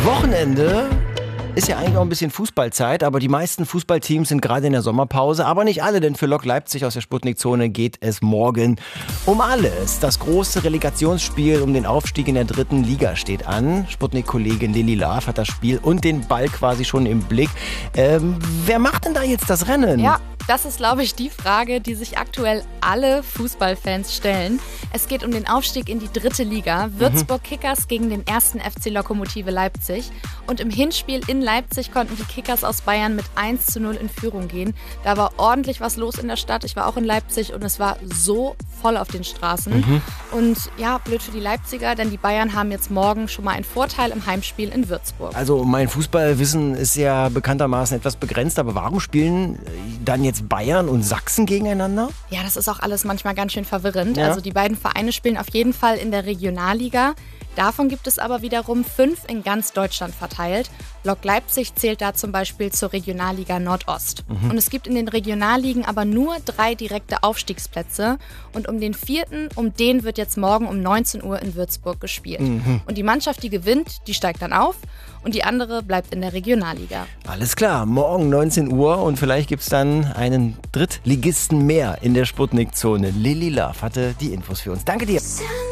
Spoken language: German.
Wochenende ist ja eigentlich auch ein bisschen Fußballzeit, aber die meisten Fußballteams sind gerade in der Sommerpause. Aber nicht alle, denn für Lok Leipzig aus der Sputnik-Zone geht es morgen um alles. Das große Relegationsspiel um den Aufstieg in der 3. Liga steht an. Sputnik-Kollegin Lilly Laaff hat das Spiel und den Ball quasi schon im Blick. Wer macht denn da jetzt das Rennen? Ja, das ist, glaube ich, die Frage, die sich aktuell alle Fußballfans stellen. Es geht um den Aufstieg in die 3. Liga. Würzburg Kickers gegen den 1. FC Lokomotive Leipzig. Und im Hinspiel in Leipzig konnten die Kickers aus Bayern mit 1:0 in Führung gehen. Da war ordentlich was los in der Stadt. Ich war auch in Leipzig und es war so voll auf den Straßen. Und ja, blöd für die Leipziger, denn die Bayern haben jetzt morgen schon mal einen Vorteil im Heimspiel in Würzburg. Also mein Fußballwissen ist ja bekanntermaßen etwas begrenzt, aber warum spielen dann jetzt Bayern und Sachsen gegeneinander? Ja, das ist auch alles manchmal ganz schön verwirrend. Ja. Also die beiden Vereine spielen auf jeden Fall in der Regionalliga. Davon gibt es aber wiederum 5 in ganz Deutschland verteilt. Lok Leipzig zählt da zum Beispiel zur Regionalliga Nordost. Und es gibt in den Regionalligen aber nur 3 direkte Aufstiegsplätze. Und um den 4., um den wird jetzt morgen um 19 Uhr in Würzburg gespielt. Und die Mannschaft, die gewinnt, die steigt dann auf. Und die andere bleibt in der Regionalliga. Alles klar, morgen 19 Uhr und vielleicht gibt es dann einen Drittligisten mehr in der Sputnik-Zone. Lilly Laaff hatte die Infos für uns. Danke dir.